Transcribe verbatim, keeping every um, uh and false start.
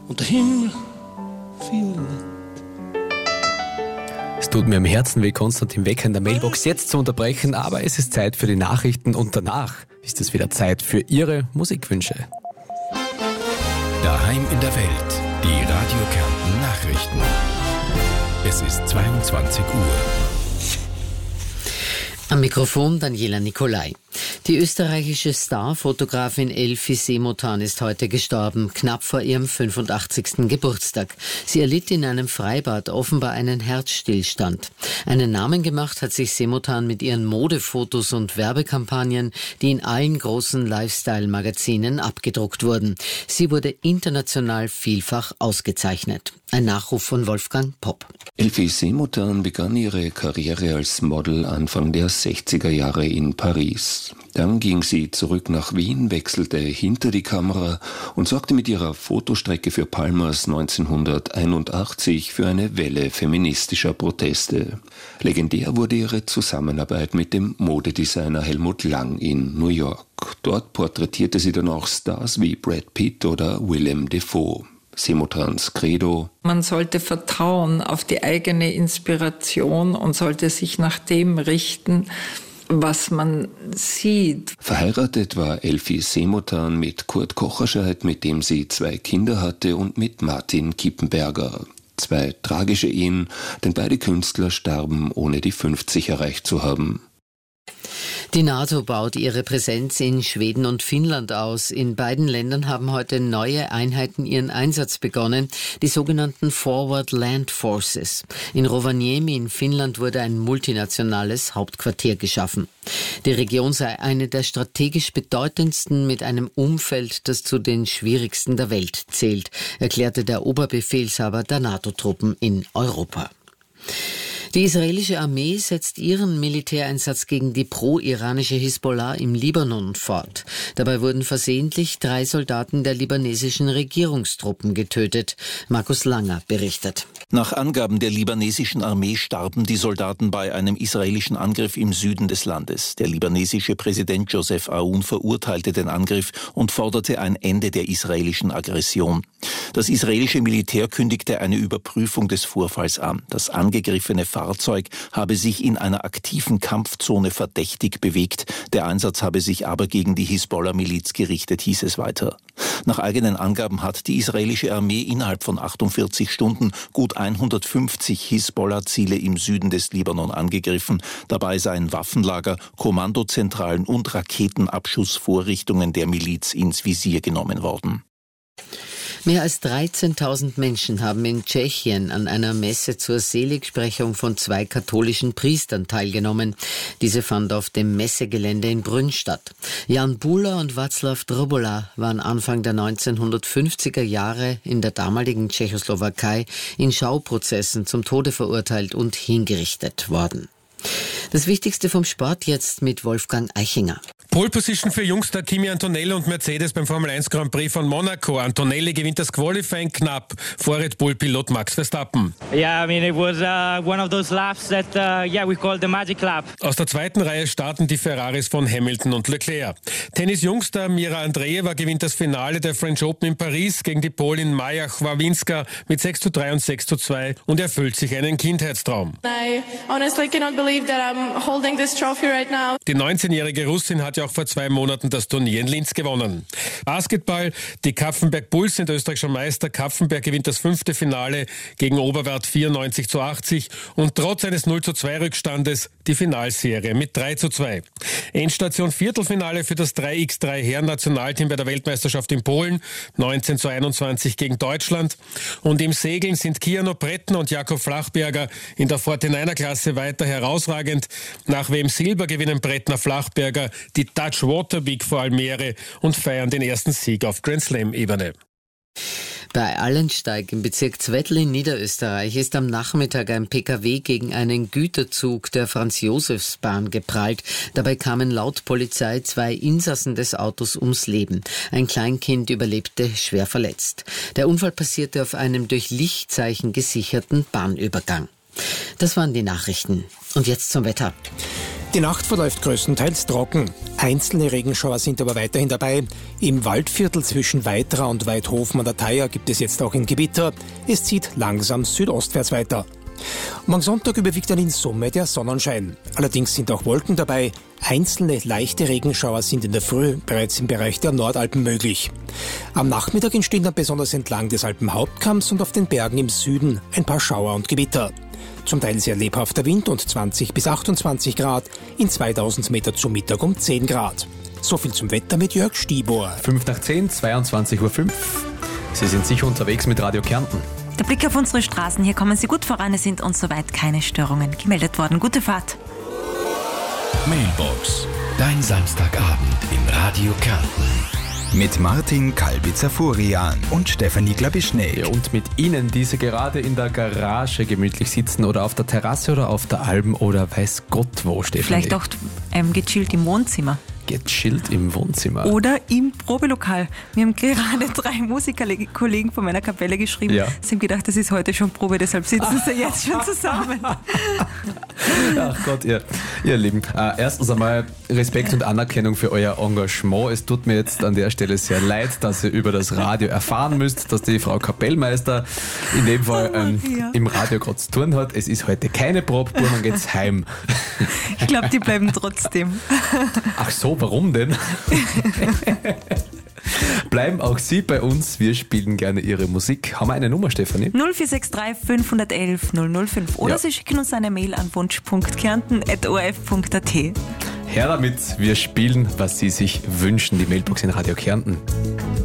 und der Himmel violett. Es tut mir am Herzen weh, Konstantin Wecker in der Mailbox jetzt zu unterbrechen, aber es ist Zeit für die Nachrichten und danach ist es wieder Zeit für Ihre Musikwünsche. Daheim in der Welt, die Radio Kärnten Nachrichten. Es ist zweiundzwanzig Uhr. Am Mikrofon Daniela Nicolai. Die österreichische Starfotografin Elfie Seemotan ist heute gestorben, knapp vor ihrem fünfundachtzigsten Geburtstag. Sie erlitt in einem Freibad offenbar einen Herzstillstand. Einen Namen gemacht hat sich Seemotan mit ihren Modefotos und Werbekampagnen, die in allen großen Lifestyle-Magazinen abgedruckt wurden. Sie wurde international vielfach ausgezeichnet. Ein Nachruf von Wolfgang Popp. Elfie Seemotan begann ihre Karriere als Model Anfang der sechziger Jahre in Paris. Dann ging sie zurück nach Wien, wechselte hinter die Kamera und sorgte mit ihrer Fotostrecke für Palmas neunzehnhunderteinundachtzig für eine Welle feministischer Proteste. Legendär wurde ihre Zusammenarbeit mit dem Modedesigner Helmut Lang in New York. Dort porträtierte sie dann auch Stars wie Brad Pitt oder Willem Dafoe. Seemotans Credo: Man sollte vertrauen auf die eigene Inspiration und sollte sich nach dem richten, was man sieht. Verheiratet war Elfie Seemotan mit Kurt Kocherscheid, mit dem sie zwei Kinder hatte, und mit Martin Kippenberger. Zwei tragische Ehen, denn beide Künstler starben, ohne die fünfzig erreicht zu haben. Die NATO baut ihre Präsenz in Schweden und Finnland aus. In beiden Ländern haben heute neue Einheiten ihren Einsatz begonnen, die sogenannten Forward Land Forces. In Rovaniemi in Finnland wurde ein multinationales Hauptquartier geschaffen. Die Region sei eine der strategisch bedeutendsten mit einem Umfeld, das zu den schwierigsten der Welt zählt, erklärte der Oberbefehlshaber der NATO-Truppen in Europa. Die israelische Armee setzt ihren Militäreinsatz gegen die pro-iranische Hisbollah im Libanon fort. Dabei wurden versehentlich drei Soldaten der libanesischen Regierungstruppen getötet. Markus Langer berichtet. Nach Angaben der libanesischen Armee starben die Soldaten bei einem israelischen Angriff im Süden des Landes. Der libanesische Präsident Joseph Aoun verurteilte den Angriff und forderte ein Ende der israelischen Aggression. Das israelische Militär kündigte eine Überprüfung des Vorfalls an. Das angegriffene Fahrzeug habe sich in einer aktiven Kampfzone verdächtig bewegt. Der Einsatz habe sich aber gegen die Hisbollah-Miliz gerichtet, hieß es weiter. Nach eigenen Angaben hat die israelische Armee innerhalb von achtundvierzig Stunden gut hundertfünfzig Hisbollah-Ziele im Süden des Libanon angegriffen. Dabei seien Waffenlager, Kommandozentralen und Raketenabschussvorrichtungen der Miliz ins Visier genommen worden. Mehr als dreizehntausend Menschen haben in Tschechien an einer Messe zur Seligsprechung von zwei katholischen Priestern teilgenommen. Diese fand auf dem Messegelände in Brünn statt. Jan Bula und Václav Drobola waren Anfang der neunzehnhundertfünfziger Jahre in der damaligen Tschechoslowakei in Schauprozessen zum Tode verurteilt und hingerichtet worden. Das Wichtigste vom Sport jetzt mit Wolfgang Eichinger. Pole Position für Jungstar Kimi Antonelli und Mercedes beim Formel eins Grand Prix von Monaco. Antonelli gewinnt das Qualifying knapp vor Red Bull-Pilot Max Verstappen. Yeah, I mean it was uh, one of those laps that uh, yeah we call the magic lap. Aus der zweiten Reihe starten die Ferraris von Hamilton und Leclerc. Tennis-Jungstar Mira Andreeva gewinnt das Finale der French Open in Paris gegen die Polin Maja Chwawinska mit sechs zu drei und sechs zu zwei und erfüllt sich einen Kindheitstraum. I honestly cannot believe that I'm holding this trophy right now. Die neunzehnjährige Russin hat ja auch vor zwei Monaten das Turnier in Linz gewonnen. Basketball, die Kapfenberg Bulls sind österreichischer Meister. Kapfenberg gewinnt das fünfte Finale gegen Oberwart vierundneunzig zu achtzig und trotz eines null zu zwei Rückstandes die Finalserie mit drei zu zwei. Endstation Viertelfinale für das drei gegen drei Herren-Nationalteam bei der Weltmeisterschaft in Polen, neunzehn zu einundzwanzig gegen Deutschland. Und im Segeln sind Kiano Brettner und Jakob Flachberger in der neunundvierziger-Klasse weiter herausragend. Nach W M-Silber gewinnen Brettner Flachberger die Dutch Waterbeak vor Almere und feiern den ersten Sieg auf Grand Slam-Ebene. Bei Allensteig im Bezirk Zwettl in Niederösterreich ist am Nachmittag ein P K W gegen einen Güterzug der Franz-Josefs-Bahn geprallt. Dabei kamen laut Polizei zwei Insassen des Autos ums Leben. Ein Kleinkind überlebte schwer verletzt. Der Unfall passierte auf einem durch Lichtzeichen gesicherten Bahnübergang. Das waren die Nachrichten. Und jetzt zum Wetter. Die Nacht verläuft größtenteils trocken. Einzelne Regenschauer sind aber weiterhin dabei. Im Waldviertel zwischen Weitra und Weidhofen an der Thaya gibt es jetzt auch ein Gewitter. Es zieht langsam südostwärts weiter. Morgen Sonntag überwiegt dann in Summe der Sonnenschein. Allerdings sind auch Wolken dabei. Einzelne leichte Regenschauer sind in der Früh bereits im Bereich der Nordalpen möglich. Am Nachmittag entstehen dann besonders entlang des Alpenhauptkamms und auf den Bergen im Süden ein paar Schauer und Gewitter. Zum Teil sehr lebhafter Wind und zwanzig bis achtundzwanzig Grad, in zweitausend Meter zum Mittag um zehn Grad. So viel zum Wetter mit Jörg Stibor. fünf nach zehn, zweiundzwanzig Uhr fünf. Sie sind sicher unterwegs mit Radio Kärnten. Der Blick auf unsere Straßen, hier kommen Sie gut voran, es sind uns soweit keine Störungen gemeldet worden. Gute Fahrt. Mailbox, dein Samstagabend in Radio Kärnten. Mit Martin Kalbitzer-Furian und Stefanie Glabischnee. Ja, und mit Ihnen, die Sie gerade in der Garage gemütlich sitzen oder auf der Terrasse oder auf der Alm oder weiß Gott wo, Stefanie. Vielleicht auch ähm, gechillt im Wohnzimmer. Gechillt im Wohnzimmer. Oder im Probelokal. Mir haben gerade drei Musikerkollegen von meiner Kapelle geschrieben. Ja. Sie haben gedacht, das ist heute schon Probe, deshalb sitzen sie jetzt schon zusammen. Ach Gott, ihr, ihr Lieben. Äh, erstens einmal Respekt und Anerkennung für euer Engagement. Es tut mir jetzt an der Stelle sehr leid, dass ihr über das Radio erfahren müsst, dass die Frau Kapellmeister in dem Fall ähm, im Radio gerade zu tun hat. Es ist heute keine Probe, dann geht's heim. Ich glaube, die bleiben trotzdem. Ach so, warum denn? Bleiben auch Sie bei uns. Wir spielen gerne Ihre Musik. Haben wir eine Nummer, Stefanie? null vier sechs drei fünf eins eins null null fünf. Oder ja. Sie schicken uns eine Mail an wunsch punkt kärnten at o r f punkt a t. Her damit, wir spielen, was Sie sich wünschen. Die Mailbox in Radio Kärnten.